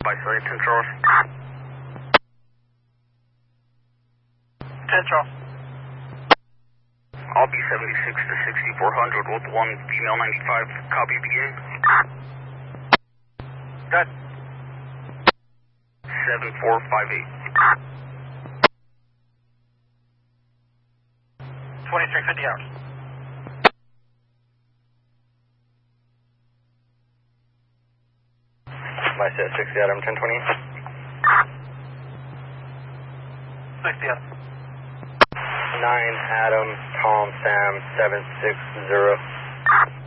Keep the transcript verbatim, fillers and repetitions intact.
By Surrey, ten Charles. ten Charles. I'll be seventy-six to sixty-four hundred with one female ninety-five. Copy begin. Good. seven four five eight. twenty-three fifty hours. My set sixty Adam ten twenty. sixty Adam. nine Adam Tom Sam seven six zero.